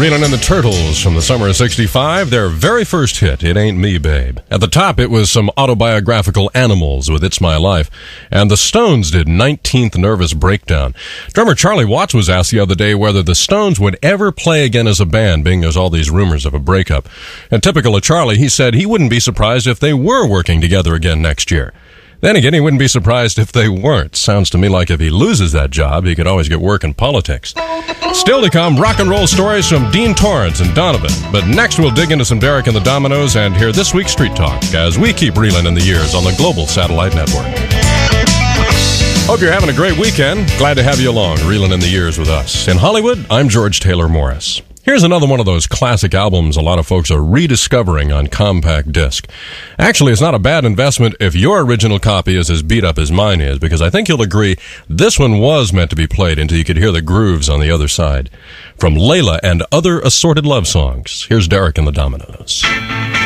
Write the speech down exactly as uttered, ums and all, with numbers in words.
Reelin' and the Turtles from the summer of sixty-five, their very first hit, It Ain't Me, Babe. At the top, it was some autobiographical Animals with It's My Life, and the Stones did nineteenth Nervous Breakdown. Drummer Charlie Watts was asked the other day whether the Stones would ever play again as a band, being there's all these rumors of a breakup. And typical of Charlie, he said he wouldn't be surprised if they were working together again next year. Then again, he wouldn't be surprised if they weren't. Sounds to me like if he loses that job, he could always get work in politics. Still to come, rock and roll stories from Dean Torrance and Donovan. But next we'll dig into some Derek and the Dominoes and hear this week's Street Talk as we keep reeling in the years on the Global Satellite Network. Hope you're having a great weekend. Glad to have you along, reeling in the years with us. In Hollywood, I'm George Taylor Morris. Here's another one of those classic albums a lot of folks are rediscovering on compact disc. Actually, it's not a bad investment if your original copy is as beat up as mine is, because I think you'll agree this one was meant to be played until you could hear the grooves on the other side. From Layla and Other Assorted Love Songs, here's Derek and the Dominoes.